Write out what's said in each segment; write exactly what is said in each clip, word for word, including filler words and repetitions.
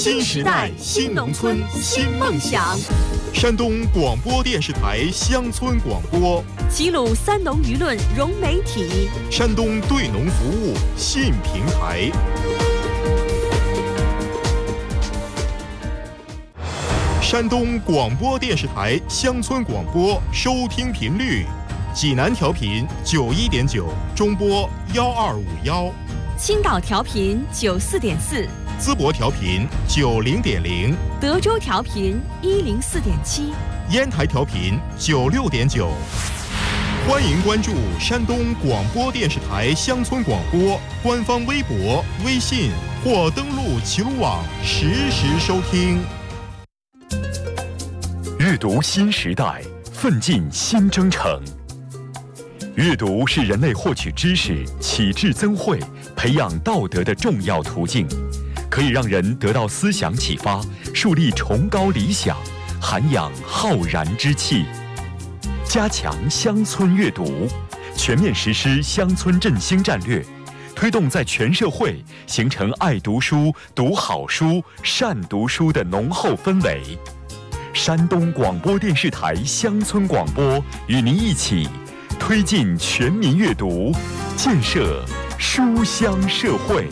新时代新农村新梦想。 山东广播电视台乡村广播， 齐鲁三农舆论融媒体， 山东对农服务新平台。山东广播电视台乡村广播收听频率：济南调频九一点九，中波幺二五幺； 青岛调频九四点四， 淄博调频九零点零， 德州调频一零四点七， 烟台调频九六点九。欢迎关注山东广播电视台乡村广播官方微博、微信或登录齐鲁网实时收听。 阅读新时代，奋进新征程。阅读是人类获取知识、启智增慧、培养道德的重要途径，可以让人得到思想启发，树立崇高理想，涵养浩然之气。加强乡村阅读，全面实施乡村振兴战略，推动在全社会形成爱读书、读好书、善读书的浓厚氛围。山东广播电视台乡村广播与您一起推进全民阅读，建设书香社会。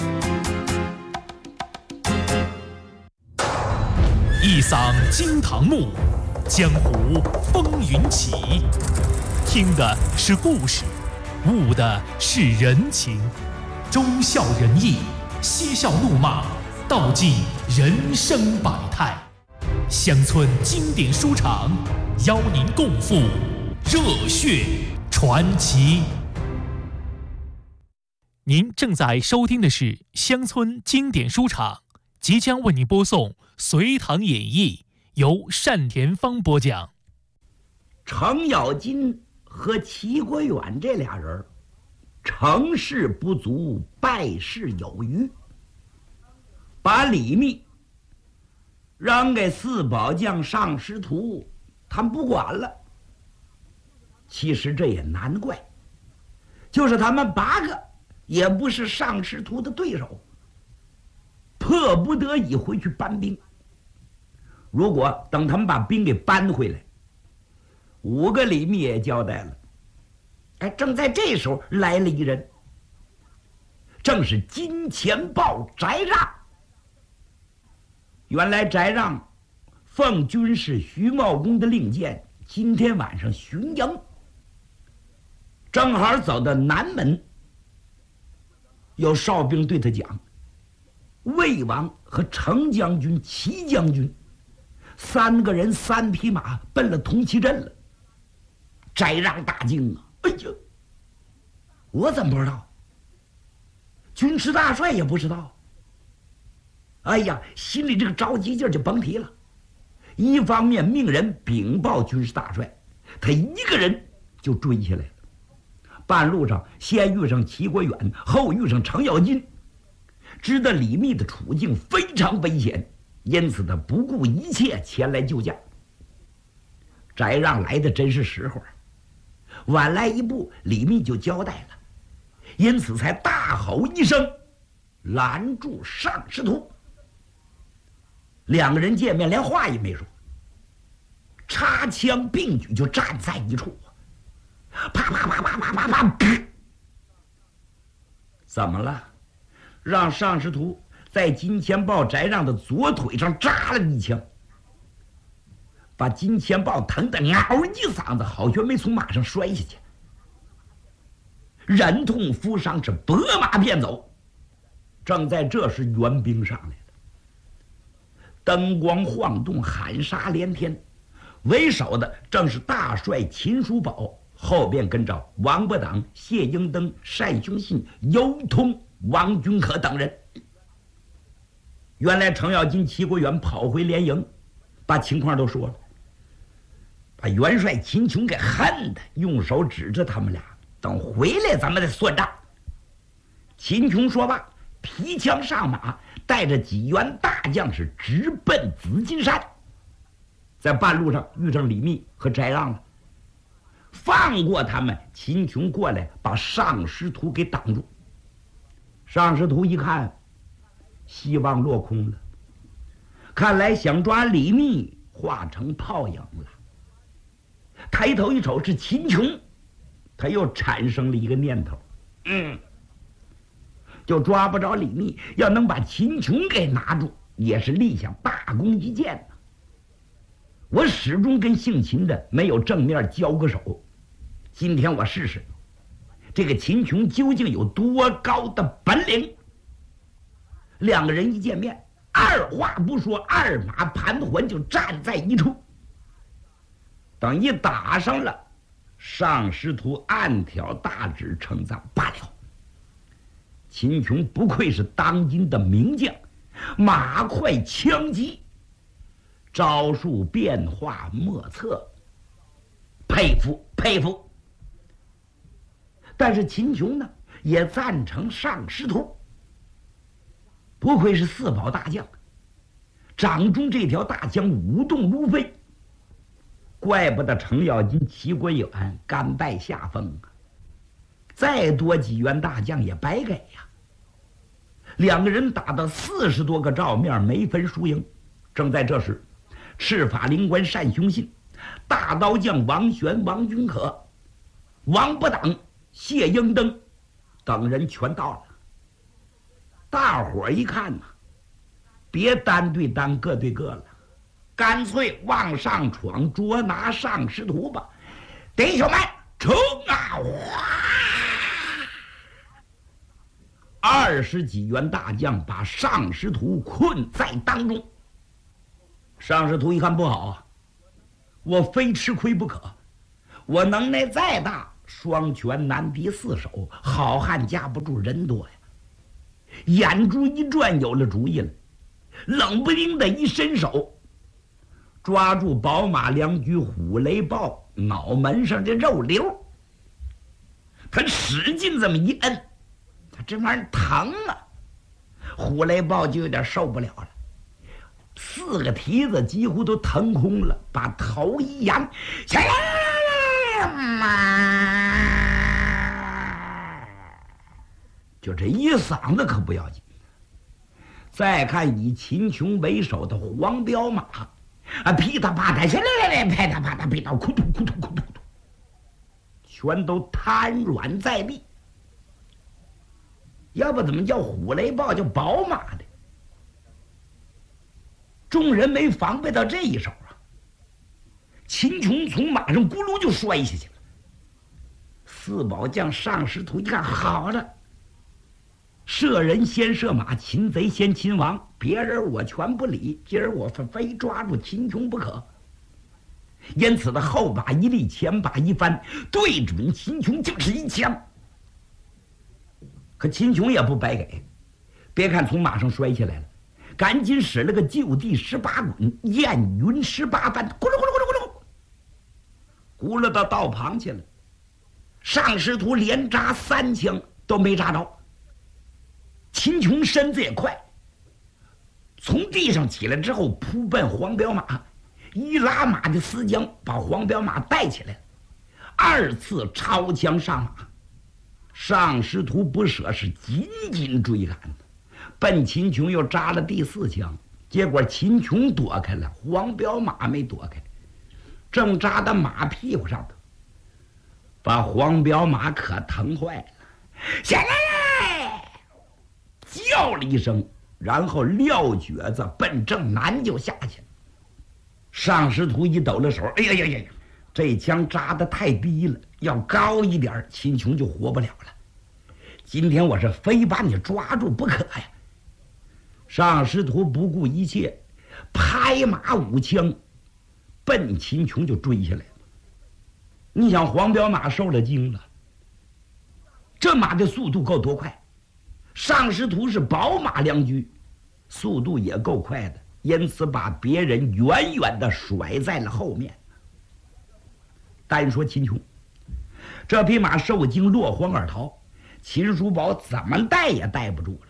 一嗓惊堂木，江湖风云起。听的是故事，悟的是人情，忠孝仁义，嬉笑怒骂，道尽人生百态。乡村经典书场，邀您共赴热血传奇。您正在收听的是乡村经典书场，即将为您播送《隋唐演义》，由单田芳播讲。 程咬金和齐国远这俩人，成事不足，败事有余，把李密让给四宝将尚师徒，他们不管了。其实这也难怪，就是他们八个也不是尚师徒的对手，迫不得已回去搬兵。如果等他们把兵给搬回来，五个李密也交代了。哎，正在这时候来了一人，正是金钱豹翟让。原来翟让奉军师徐茂公的令箭，今天晚上巡营，正好走到南门，有哨兵对他讲，魏王和程将军、齐将军三个人三匹马奔了铜旗镇了。翟让大惊啊！哎呀，我怎么不知道？军师大帅也不知道。哎呀，心里这个着急劲儿就甭提了。一方面命人禀报军师大帅，他一个人就追下来了。半路上先遇上齐国远，后遇上程咬金，知道李密的处境非常危险，因此他不顾一切前来救驾。翟让来的真是时候，晚来一步，李密就交代了，因此才大吼一声，拦住尚师徒。两个人见面连话也没说，插枪并举就站在一处，啪啪啪啪啪啪啪啪。怎么了？让尚师徒在金钱豹翟让的左腿上扎了一枪，把金钱豹疼得嗷一嗓子，好像没从马上摔下去，忍痛负伤，是拨马便走。正在这时，援兵上来了，灯光晃动，喊杀连天。为首的正是大帅秦叔宝，后边跟着王伯党、谢英登、单雄信、尤通、王君可等人。原来程咬金、齐国远跑回连营，把情况都说了，把元帅秦琼给恨的用手指着他们俩，等回来咱们再算账。秦琼说罢，提枪上马，带着几员大将士直奔紫金山。在半路上遇上李密和翟让了，放过他们，秦琼过来把尚师徒给挡住。尚师徒一看，希望落空了， 看来想抓李密化成泡影了。抬头一瞅是秦琼，他又产生了一个念头，嗯，就抓不着李密，要能把秦琼给拿住，也是立下大功一件呢。我始终跟姓秦的没有正面交个手，今天我试试，这个秦琼究竟有多高的本领。两个人一见面，二话不说，二马盘桓就站在一处。等一打上了，上师徒暗挑大指称赞罢了。秦琼不愧是当今的名将，马快枪急，招数变化莫测，佩服佩服。但是秦琼呢，也赞成上师徒，不愧是四宝大将，掌中这条大枪无动如飞，怪不得程咬金、齐国远甘拜下风啊！再多几员大将也白给呀。两个人打到四十多个照面，没分输赢。正在这时，赤法灵官单雄信、大刀将王玄、王君可、王不等、谢英登等人全到了。大伙儿一看呐，别单对单，各对各了，干脆往上闯，捉拿上师徒吧！弟兄们，冲啊！哗！二十几员大将把上师徒困在当中。上师徒一看不好啊，我非吃亏不可。我能耐再大，双拳难敌四手，好汉架不住人多呀。眼珠一转，有了主意了，冷不丁的一伸手，抓住宝马良驹虎雷豹脑门上的肉瘤，他使劲这么一摁，他这玩意儿疼啊！虎雷豹就有点受不了了，四个蹄子几乎都腾空了，把头一扬，下来嘛！就这一嗓子可不要紧。再看以秦琼为首的黄骠马，啊，噼嗒啪嗒，下来来来，啪嗒啪嗒，噼嗒，咕嘟咕嘟咕嘟，全都瘫软在地。要不怎么叫虎雷豹，叫宝马的？众人没防备到这一手啊！秦琼从马上咕噜就摔下去了。四宝将上师徒一看，好了，射人先射马，擒贼先擒王，别人我全不理，今儿我非抓住秦琼不可。因此他后把一立，前把一翻，对准秦琼就是一枪。可秦琼也不白给，别看从马上摔下来了，赶紧使了个就地十八滚，燕云十八翻，咕噜咕噜咕噜咕噜，咕噜到道旁去了。上师徒连扎三枪都没扎着。秦琼身子也快，从地上起来之后扑奔黄骠马，一拉马的丝缰把黄骠马带起来了，二次超枪上马。上师徒不舍，是紧紧追赶，奔秦琼又扎了第四枪，结果秦琼躲开了，黄骠马没躲开，正扎到马屁股上头，把黄骠马可疼坏了，下来！叫了一声，然后撂蹶子奔正南就下去了。上师徒一抖了手，哎呀呀呀，这枪扎得太低了，要高一点，秦琼就活不了了。今天我是非把你抓住不可呀！上师徒不顾一切，拍马舞枪，奔秦琼就追下来了。你想黄骠马受了惊了，这马的速度够多快？上师徒是宝马良驹，速度也够快的，因此把别人远远地甩在了后面。单说秦琼，这匹马受惊落荒而逃，秦叔宝怎么带也带不住了。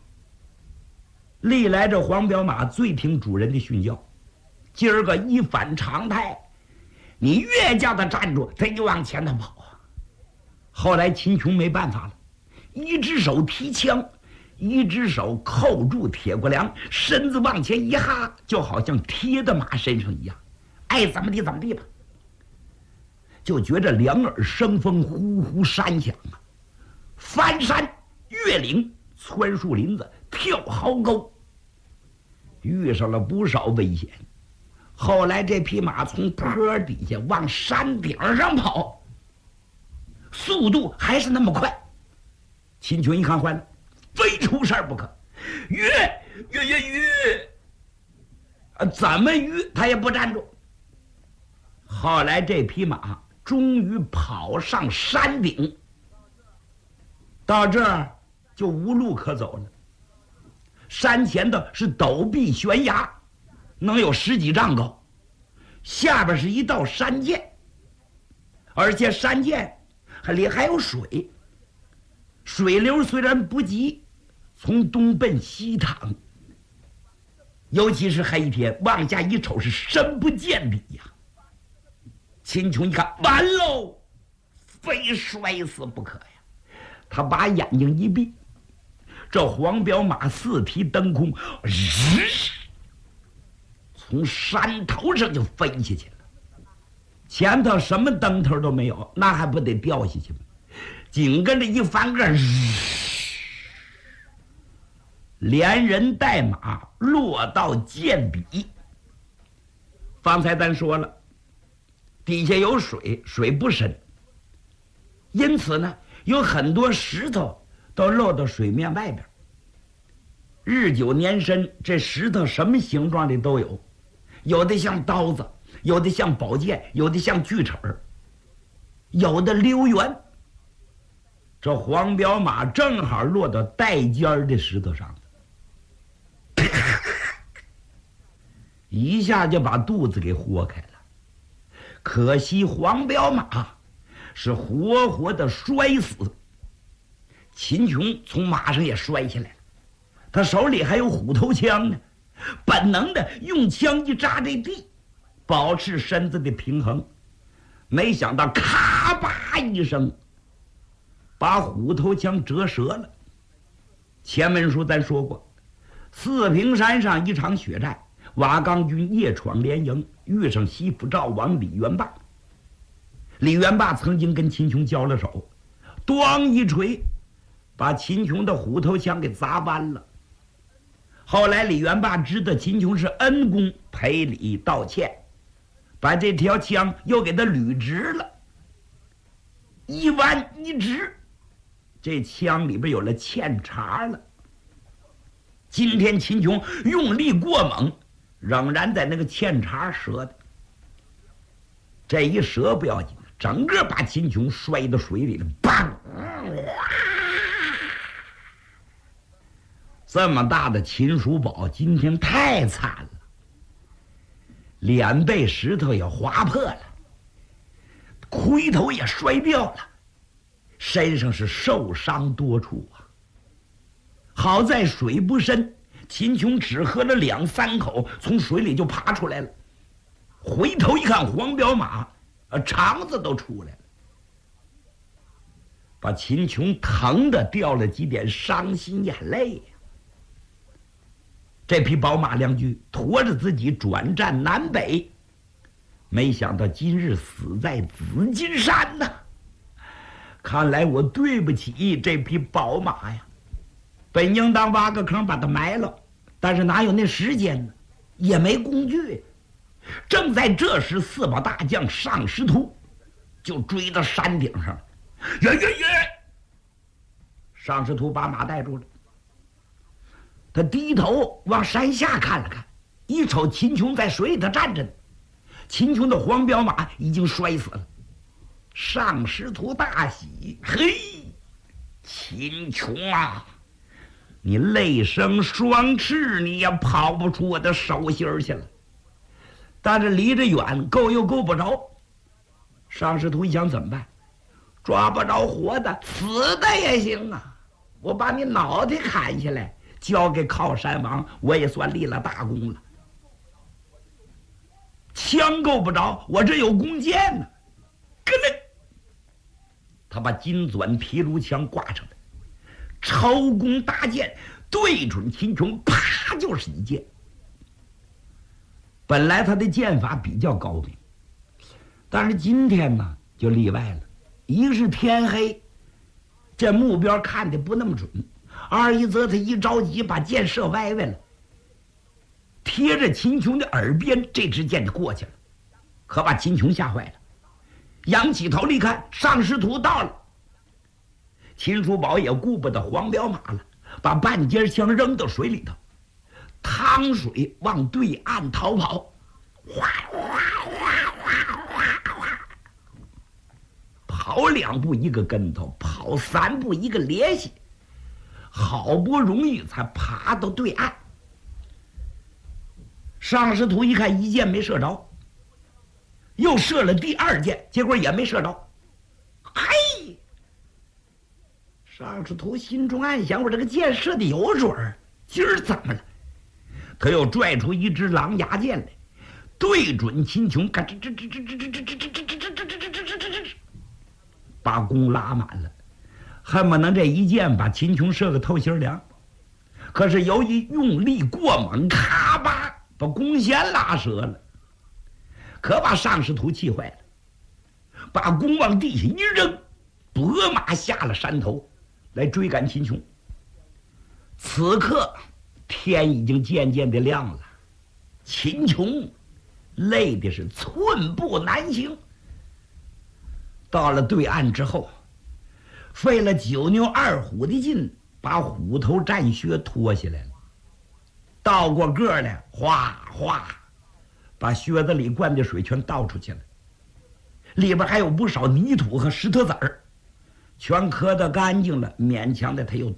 历来这黄骠马最听主人的训教，今儿个一反常态，你越叫他站住，他就往前头跑啊。后来秦琼没办法了，一只手提枪， 一只手扣住铁骨梁，身子往前一哈，就好像贴在马身上一样，爱怎么地怎么地吧。就觉着两耳生风，呼呼山响啊，翻山越岭，窜树林子，跳壕沟，遇上了不少危险。后来这匹马从坡底下往山顶上跑，速度还是那么快。秦琼一看坏了，非出事儿不可，越越越越，啊，怎么越他也不站住。后来这匹马终于跑上山顶，到这儿就无路可走了。山前的是陡壁悬崖，能有十几丈高，下边是一道山涧，而且山涧里还有水，水流虽然不急，从东奔西淌，尤其是黑天往下一瞅是深不见底呀。秦琼一看完喽，非摔死不可呀！他把眼睛一闭，这黄骠马四蹄蹬空，日从山头上就飞下去了。前头什么蹬头都没有，那还不得掉下去吗？紧跟着一翻个，连人带马落到涧底。方才咱说了，底下有水，水不深，因此呢，有很多石头都露到水面外边。日久年深，这石头什么形状的都有，有的像刀子，有的像宝剑，有的像锯齿儿，有的溜圆。这黄骠马正好落到带尖儿的石头上，一下就把肚子给豁开了。可惜黄骠马是活活的摔死。秦琼从马上也摔下来了，他手里还有虎头枪呢，本能的用枪一扎这地，保持身子的平衡。没想到咔吧一声，把虎头枪折折了。前文书咱说过，四平山上一场血战，瓦岗军夜闯连营，遇上西府赵王李元霸。李元霸曾经跟秦琼交了手，咣一锤，把秦琼的虎头枪给砸弯了。后来李元霸知道秦琼是恩公，赔礼道歉，把这条枪又给他捋直了，一弯一直，这枪里边有了嵌茬了。今天秦琼用力过猛，仍然在那个嵌茬折的。这一折不要紧，整个把秦琼摔到水里了，砰！这么大的秦叔宝今天太惨了，脸被石头也划破了，盔头也摔掉了，身上是受伤多处啊。好在水不深，秦琼只喝了两三口，从水里就爬出来了。回头一看，黄骠马啊，肠子都出来了，把秦琼疼得掉了几点伤心眼泪呀。这匹宝马良驹驮着自己转战南北，没想到今日死在紫金山呐！看来我对不起这匹宝马呀，本应当挖个坑把它埋了，但是哪有那时间呢？也没工具。正在这时，四宝大将尚师徒就追到山顶上，呀呀呀！尚师徒把马带住了，他低头往山下看了看，一瞅秦琼在水里头站着呢，秦琼的黄骠马已经摔死了。尚师徒大喜，嘿，秦琼啊，你泪生双翅，你也跑不出我的手心去了。但是离着远，够又够不着。尚师徒一想怎么办？抓不着活的，死的也行啊！我把你脑袋砍下来，交给靠山王，我也算立了大功了。枪够不着，我这有弓箭呢。咯噔，他把金钻皮卢枪挂上来， 抄弓搭箭，对准秦琼，啪就是一箭。本来他的剑法比较高明，但是今天呢就例外了。一个是天黑，这目标看的不那么准；二一则他一着急把箭射歪歪了，贴着秦琼的耳边，这支箭就过去了，可把秦琼吓坏了。仰起头一看，上师徒到了。秦叔宝也顾不得黄骠马了，把半截枪扔到水里头，趟水往对岸逃跑。哗哗哗哗哗哗，跑两步一个跟头，跑三步一个趔趄，好不容易才爬到对岸。上师徒一看一箭没射着，又射了第二箭，结果也没射着。嘿，上师徒心中暗想：我这个箭射的有准儿，今儿怎么了？他又拽出一支狼牙箭来，对准秦琼，嘎吱吱吱吱吱吱吱吱吱吱吱吱吱吱吱吱，把弓拉满了，恨不能这一箭把秦琼射个透心凉。可是由于用力过猛，咔吧把弓弦拉折了，可把上师徒气坏了，把弓往地下一扔，拨马下了山头来追赶秦琼。此刻天已经渐渐的亮了，秦琼累的是寸步难行。到了对岸之后，费了九牛二虎的劲，把虎头战靴脱下来了，倒过个来，哗哗把靴子里灌的水全倒出去了，里边还有不少泥土和石头子儿，全磕得干净了，勉强的他又